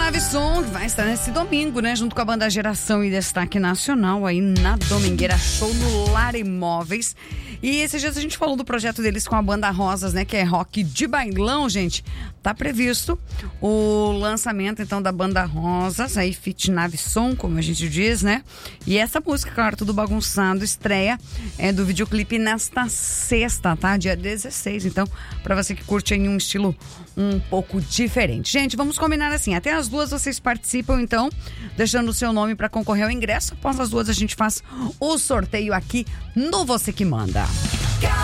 Nave Som vai estar nesse domingo, né? Junto com a banda Geração e Destaque Nacional aí na Domingueira Show no Lar Imóveis. E esses dias a gente falou do projeto deles com a banda Rosas, né? Que é rock de bailão, gente. Tá previsto o lançamento, então, da banda Rosas, aí Fit Nave Som, como a gente diz, né? E essa música, claro, tudo bagunçado, estreia do videoclipe nesta sexta, tá? Dia 16, então, pra você que curte aí um estilo um pouco diferente. Gente, vamos combinar assim, até as 2 vocês participam, então, deixando o seu nome pra concorrer ao ingresso. Após as 2 a gente faz o sorteio aqui no Você Que Manda.